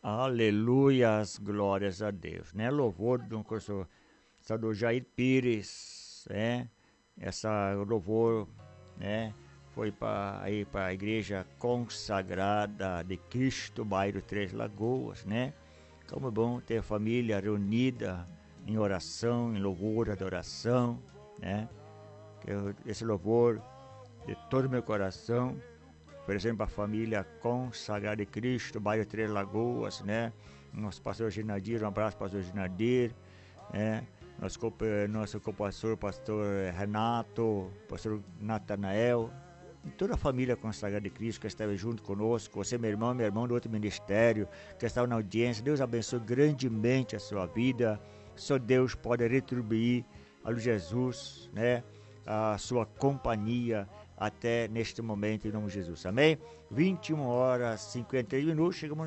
Aleluias, glórias a Deus, né? Louvor do pastor Jair Pires, né? Essa louvor, né? Foi para a igreja consagrada de Cristo, bairro Três Lagoas, né? Como é bom ter a família reunida em oração, em louvor, adoração, né? Esse louvor de todo o meu coração, por exemplo, a família consagrada de Cristo, bairro Três Lagoas, né? Nosso pastor Ginadir, um abraço pastor Ginadir, né? Nosso co-pastor, pastor Renato, pastor Natanael, e toda a família consagrada de Cristo que estava junto conosco, você meu irmão do outro ministério, que estava na audiência, Deus abençoe grandemente a sua vida, só Deus pode retribuir a Jesus, né? A sua companhia até neste momento, em nome de Jesus, amém? 21 horas e 51 minutos, chegamos